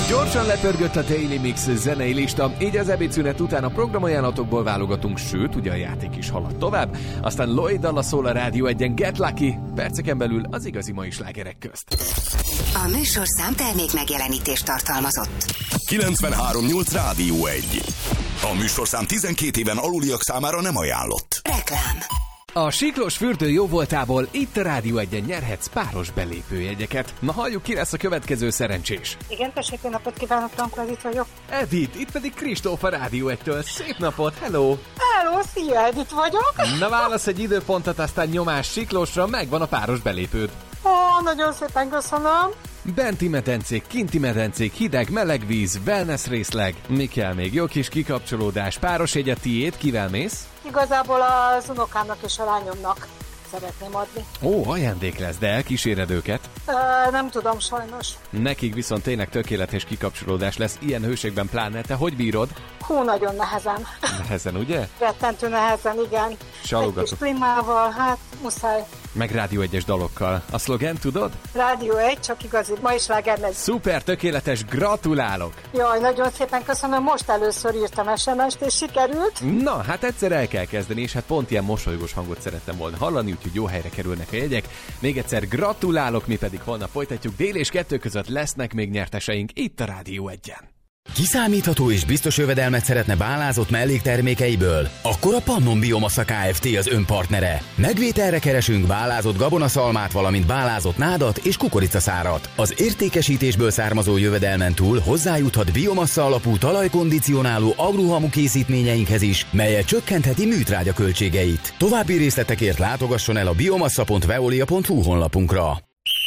Gyorsan lepörgött a Daily Mix zenei lista, így az ebédszünet után a programajánlatokból válogatunk, sőt, ugye a játék is halad tovább. Aztán Lloyd Dalla szól a Rádió 1-en, Get Lucky, perceken belül az igazi mai slágerek közt. A műsorszám termék megjelenítést tartalmazott. 93.8 Rádió 1. A műsorszám 12 éven aluliak számára nem ajánlott. Reklám. A Siklós fürdő jóvoltából itt a Rádió 1-en nyerhetsz páros belépőjegyeket. Na halljuk, ki lesz a következő szerencsés. Igen, tessék, jó napot kívánok, Tankó Edith vagyok. Edith, itt pedig Kristóf a Rádió 1-től. Szép napot, hello! Hello, szia, Edith vagyok. Na válasz egy időpontot, aztán nyomás Siklósra, megvan a páros belépőd. Ó, nagyon szépen köszönöm. Benti medencék, kinti medencék, hideg, meleg víz, wellness részleg. Mi kell még? Jó kis kikapcsolódás. Páros egy a tiéd, kivel mész? Igazából az unokámnak és a lányomnak szeretném adni. Ó, ajándék lesz, de elkíséred őket? Nem tudom, sajnos. Nekik viszont tényleg tökéletes kikapcsolódás lesz, ilyen hőségben pláne. Te hogy bírod? Hú, nagyon nehezen. Nehezen, ugye? Rettentő nehezen, igen. Csalogatok. Egy kis klímával, hát muszáj. Meg Rádió 1-es dalokkal. A szlogen tudod? Rádió 1, csak igazi, ma is sláger lesz. Szuper, tökéletes, gratulálok! Jaj, nagyon szépen köszönöm, most először írtam SMS-t, és sikerült. Na, hát egyszer el kell kezdeni, és hát pont ilyen mosolygós hangot szerettem volna hallani, úgyhogy jó helyre kerülnek a jegyek. Még egyszer gratulálok, mi pedig holnap folytatjuk. Dél és 2 között lesznek még nyerteseink itt a Rádió 1-en. Kiszámítható és biztos jövedelmet szeretne bálázott melléktermékeiből? Akkor a Pannon Biomassa Kft. Az önpartnere. Megvételre keresünk bálázott gabonaszalmát, valamint bálázott nádat és kukoricaszárat. Az értékesítésből származó jövedelmen túl hozzájuthat biomassa alapú talajkondicionáló agruhamu készítményeinkhez is, melyel csökkentheti műtrágya költségeit. További részletekért látogasson el a biomassa.veolia.hu honlapunkra.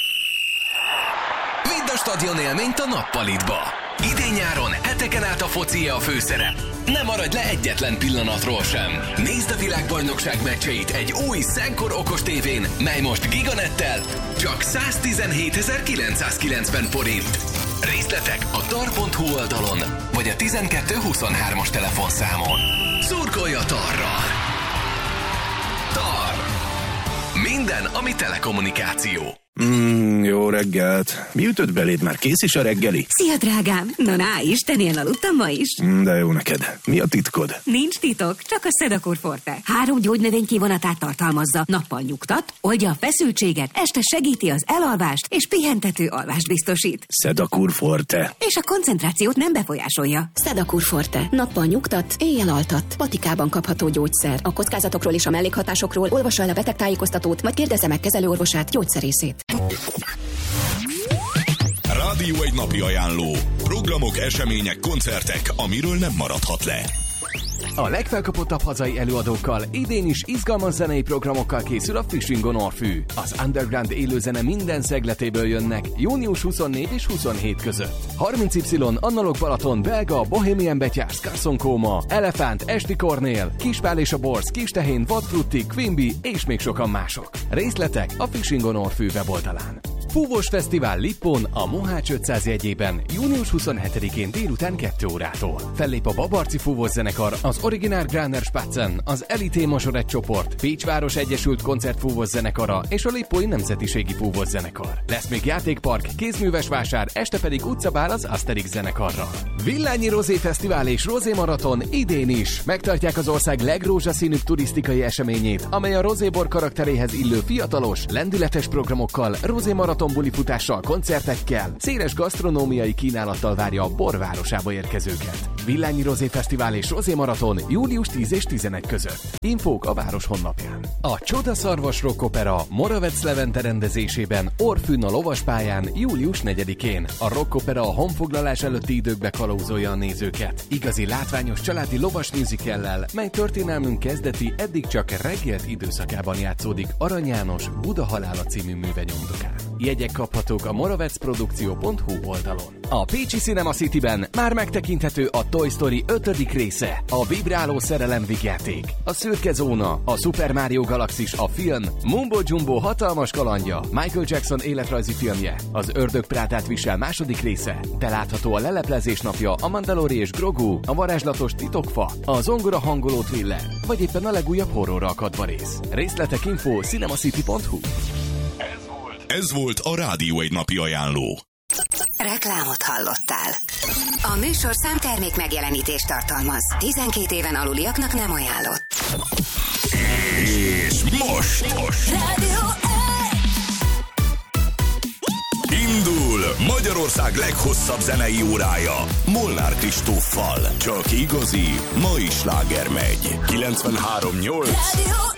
Vidd a stadion élményt a nappalitba! Idén-nyáron heteken át a foci a főszerep. Ne maradj le egyetlen pillanatról sem. Nézd a világbajnokság meccseit egy új Szenkor okos tévén, mely most giganettel csak 117.990 forint. Részletek a tar.hu oldalon, vagy a 1223-as telefonszámon. Szurkolj a Tarral! Tar. Minden, ami telekommunikáció. Jó reggelt. Mi ütött beléd? Már kész is a reggeli? Szia, drágám! Na, Istenén aludtam ma is. De jó neked. Mi a titkod? Nincs titok, csak a Sedakur Forte. 3 gyógynövény kivonatát tartalmazza. Nappal nyugtat, oldja a feszültséget, este segíti az elalvást, és pihentető alvást biztosít. Sedakur Forte. És a koncentrációt nem befolyásolja. Sedakur Forte. Nappal nyugtat, éjjel altat. Patikában kapható gyógyszer. A kockázatokról és a mellékhatásokról olvassa el a betegtájékoztatót, vagy kérdezze meg kezelőorvosát, gyógyszerészét. Rádió 1 napi ajánló. Programok, események, koncertek, amiről nem maradhat le. A legfelkapottabb hazai előadókkal, idén is izgalmas zenei programokkal készül a Fishing on Orfű. Az underground élőzene minden szegletéből jönnek június 24 és 27 között. 30Y, Annalok Balaton, Belga, Bohemian Betyárs, Carson Kóma, Elefánt, Esti Kornél, Kispál és a Borz, Kistehén, Vadfrutti, Quimby és még sokan mások. Részletek a Fishing on Orfű weboldalán. Fúvós Fesztivál Lippon a Mohács 500 jegyében június 27-én délután 2 órától. Fellép a Babarci Fúvós zenekar, az Originál Gráner Spatzen, az Elité Mazsorett csoport, Pécsváros Egyesült Koncert Fúvós zenekara és a Lippói Nemzetiségi Fúvós zenekar. Lesz még játékpark, kézműves vásár, este pedig utcabál az Asterix zenekarral. Villányi Rozé Fesztivál és Rozé Maraton idén is megtartják az ország legrózsaszínűbb turisztikai eseményét, amely a rozébor karakteréhez illő fiatalos, lendületes programokkal, Rozé Maraton bulifutással, koncertekkel, széles gasztronómiai kínálattal várja a borvárosába érkezőket. Villányi Rozé Fesztivál és Rozé Maraton július 10 és 11 között. Infók a város honlapján. A Csodaszarvas Rock Opera Moravec Levente rendezésében Orfűn a lovaspályán július 4-én. A Rock Opera a honfoglalás előtti időkbe kalauzolja a nézőket. Igazi látványos családi lovas musicallel, mely történelmünk kezdeti, eddig csak reggelt időszakában játszódik Arany János Buda halála című műve nyomdokán. Jegyek kaphatók a moravecprodukció.hu oldalon. A Pécsi Cinema Cityben már megtekinthető a Toy Story 5. része, a vibráló szerelem vígjáték, a szürke zóna, a Super Mario Galaxis a film, Mumbo Jumbo hatalmas kalandja, Michael Jackson életrajzi filmje, az Ördög Prádát visel 2. része, de látható a leleplezés napja, a Mandalori és Grogu, a varázslatos titokfa, a zongora hangoló thriller, vagy éppen a legújabb horrorra akadva rész. Részletek info cinemacity.hu. Ez volt a Rádió 1 napi ajánló. Reklámot hallottál. A műsorszám termék megjelenítést tartalmaz. 12 éven aluliaknak nem ajánlott. És most Rádió indul Magyarország leghosszabb zenei órája Molnár Kristóffal. Csak igazi mai sláger megy. 93.8